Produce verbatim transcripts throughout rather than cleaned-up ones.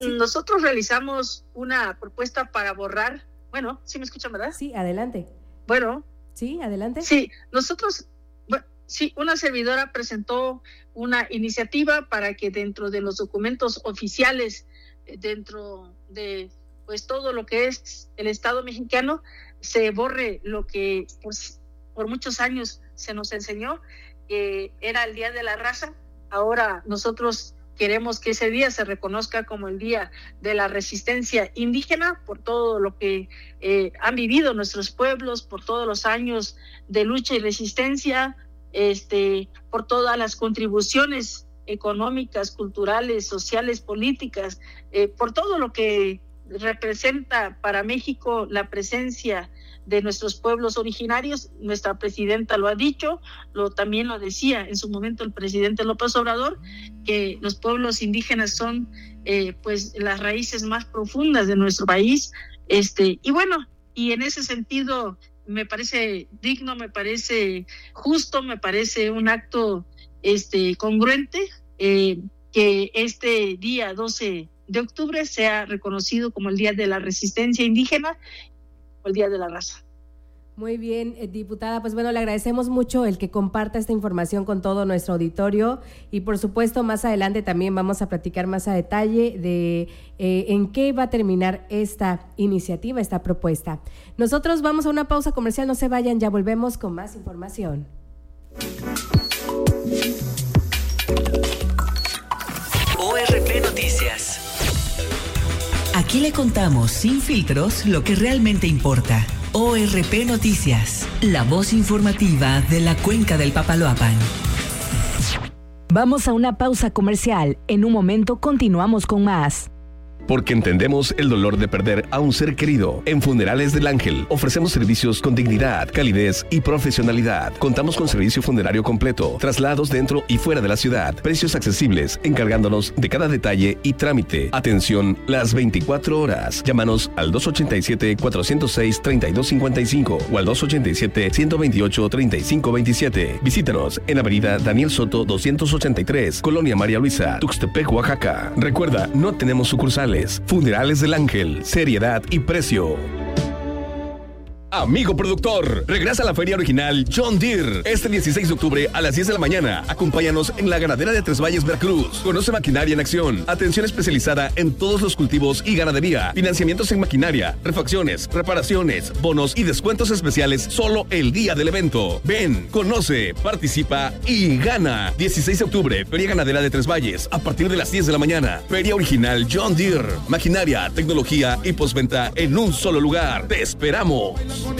Nosotros realizamos una propuesta para borrar, bueno, ¿sí me escuchan, verdad? Sí, adelante. Bueno. Sí, adelante. Sí, nosotros, bueno, sí, una servidora presentó una iniciativa para que dentro de los documentos oficiales, dentro de pues todo lo que es el Estado mexicano, se borre lo que pues, por muchos años se nos enseñó, que era el Día de la Raza. Ahora nosotros queremos que ese día se reconozca como el Día de la Resistencia Indígena por todo lo que eh, han vivido nuestros pueblos, por todos los años de lucha y resistencia, este, por todas las contribuciones económicas, culturales, sociales, políticas, eh, por todo lo que representa para México la presencia de nuestros pueblos originarios. Nuestra presidenta lo ha dicho, lo también lo decía en su momento el presidente López Obrador, que los pueblos indígenas son eh, pues las raíces más profundas de nuestro país, este y bueno, y en ese sentido me parece digno, me parece justo, me parece un acto este congruente eh, que este día doce de octubre sea reconocido como el Día de la Resistencia Indígena o el Día de la Raza. Muy bien, eh, diputada, pues bueno, le agradecemos mucho el que comparta esta información con todo nuestro auditorio y por supuesto más adelante también vamos a platicar más a detalle de eh, en qué va a terminar esta iniciativa, esta propuesta. Nosotros vamos a una pausa comercial, no se vayan, ya volvemos con más información. O R P Noticias. Aquí le contamos sin filtros lo que realmente importa. O R P Noticias, la voz informativa de la Cuenca del Papaloapan. Vamos a una pausa comercial. En un momento continuamos con más. Porque entendemos el dolor de perder a un ser querido. En Funerales del Ángel ofrecemos servicios con dignidad, calidez y profesionalidad. Contamos con servicio funerario completo, traslados dentro y fuera de la ciudad, precios accesibles, encargándonos de cada detalle y trámite. Atención las veinticuatro horas. Llámanos al dos ochenta y siete, cuatrocientos seis, treinta y dos cincuenta y cinco o al dos ochenta y siete, ciento veintiocho, treinta y cinco veintisiete. Visítanos en Avenida Daniel Soto doscientos ochenta y tres, Colonia María Luisa, Tuxtepec, Oaxaca. Recuerda, no tenemos sucursales. Funerales del Ángel, seriedad y precio. Amigo productor, regresa a la feria original John Deere este dieciséis de octubre a las diez de la mañana. Acompáñanos en la ganadera de Tres Valles, Veracruz. Conoce maquinaria en acción, atención especializada en todos los cultivos y ganadería, financiamientos en maquinaria, refacciones, reparaciones, bonos y descuentos especiales solo el día del evento. Ven, conoce, participa y gana. dieciséis de octubre, Feria Ganadera de Tres Valles, a partir de las diez de la mañana. Feria original John Deere, maquinaria, tecnología y postventa en un solo lugar. ¡Te esperamos!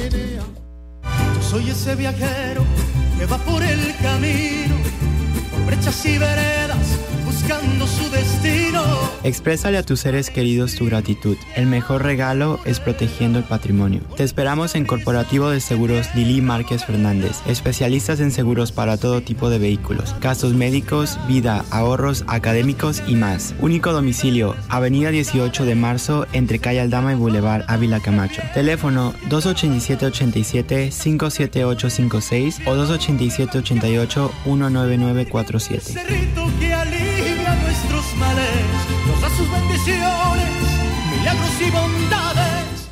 Yo soy ese viajero que va por el camino, por brechas y veredas, buscando su destino. Exprésale a tus seres queridos tu gratitud. El mejor regalo es protegiendo el patrimonio. Te esperamos en Corporativo de Seguros Lili Márquez Fernández, especialistas en seguros para todo tipo de vehículos, gastos médicos, vida, ahorros, académicos y más. Único domicilio, Avenida dieciocho de marzo, entre Calle Aldama y Boulevard Ávila Camacho. Teléfono dos ochenta y siete, ochenta y siete, cinco siete ocho cinco seis o dos ochenta y siete, ochenta y ocho, uno nueve nueve cuatro siete. Que alivia nuestros males, nos da sus bendiciones, milagros y bondades.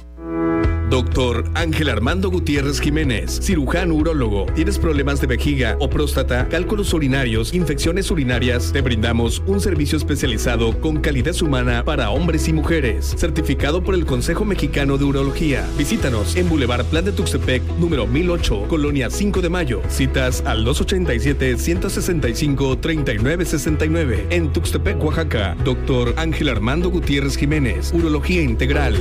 Doctor Ángel Armando Gutiérrez Jiménez, cirujano urólogo. ¿Tienes problemas de vejiga o próstata, cálculos urinarios, infecciones urinarias? Te brindamos un servicio especializado con calidez humana para hombres y mujeres, certificado por el Consejo Mexicano de Urología. Visítanos en Boulevard Plan de Tuxtepec, número mil ocho, Colonia cinco de mayo. Citas al dos ochenta y siete, ciento sesenta y cinco, treinta y nueve sesenta y nueve. En Tuxtepec, Oaxaca. Doctor Ángel Armando Gutiérrez Jiménez, Urología Integral.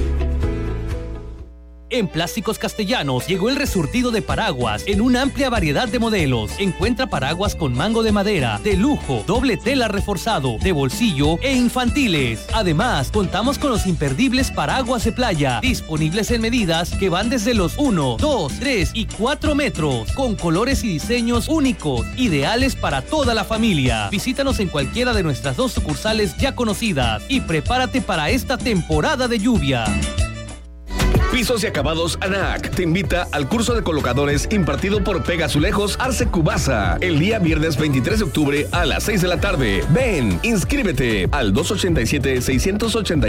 En Plásticos Castellanos llegó el resurtido de paraguas en una amplia variedad de modelos. Encuentra paraguas con mango de madera, de lujo, doble tela reforzado, de bolsillo e infantiles. Además, contamos con los imperdibles paraguas de playa, disponibles en medidas que van desde los uno, dos, tres y cuatro metros, con colores y diseños únicos, ideales para toda la familia. Visítanos en cualquiera de nuestras dos sucursales ya conocidas y prepárate para esta temporada de lluvia. Pisos y Acabados ANAC te invita al curso de colocadores impartido por Pega Azulejos Arce Cubasa el día viernes veintitrés de octubre a las seis de la tarde. Ven, inscríbete al dos ochenta y siete, seiscientos ochenta